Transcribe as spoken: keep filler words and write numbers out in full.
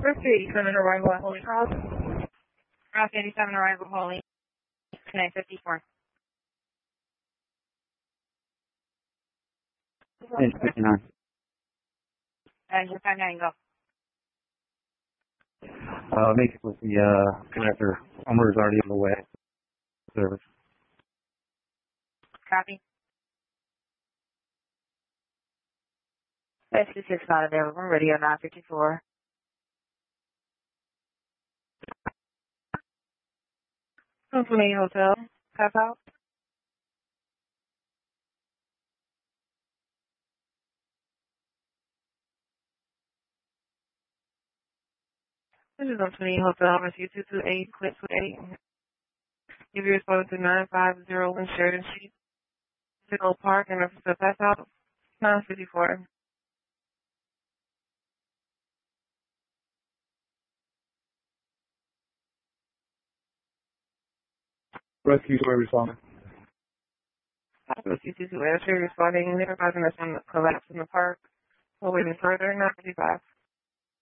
Route eighty-seven arrival at Holy Cross. Route eighty-seven arrival Holy. Connect fifty-four. Eight fifty-nine. And your five nine go. Uh, make it with the uh, connector. Armor is already on the way. Service. Copy. S two six not available. Radio nine fifty-four. Pennsylvania Hotel. Pass out. This is Pennsylvania Hotel. Rescue two two eight. Quit with eight. If you're responding to nine five zero one Sheridan Street, Signal Park, and reference to pass out. nine fifty-four. Rescue story responding. Rescue two two eight. Responding. They're causing us some collapse in the park. We'll wait further. nine fifty-five.